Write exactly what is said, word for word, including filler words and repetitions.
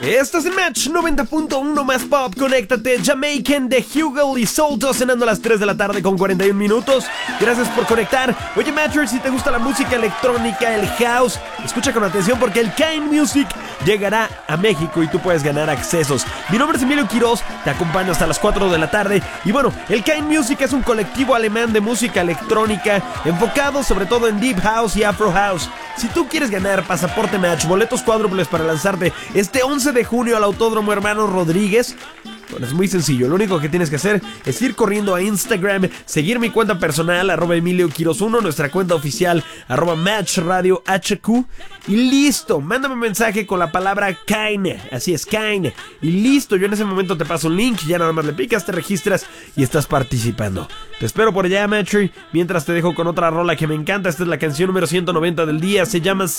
Estás en Match noventa punto uno más pop, conéctate. Jamaican de Hugel y Solto cenando a las tres de la tarde con cuarenta y un minutos. Gracias por conectar. Oye, Matcher, si te gusta la música electrónica, el house, escucha con atención porque el Kind Music llegará a México y tú puedes ganar accesos. Mi nombre es Emilio Quiroz, te acompaño hasta las cuatro de la tarde. Y bueno, el Kind Music es un colectivo alemán de música electrónica enfocado sobre todo en Deep House y Afro House. Si tú quieres ganar pasaporte Match, boletos cuádruples para lanzarte este once de junio al Autódromo Hermanos Rodríguez, bueno, es muy sencillo. Lo único que tienes que hacer es ir corriendo a Instagram, seguir mi cuenta personal, arroba Emilio Quiroz uno, nuestra cuenta oficial, arroba Match Radio H Q, y listo, mándame un mensaje con la palabra Kind, así es, Kind, y listo, yo en ese momento te paso un link, ya nada más le picas, te registras y estás participando. Te espero por allá, Matcher, mientras te dejo con otra rola que me encanta. Esta es la canción número ciento noventa del día, se llama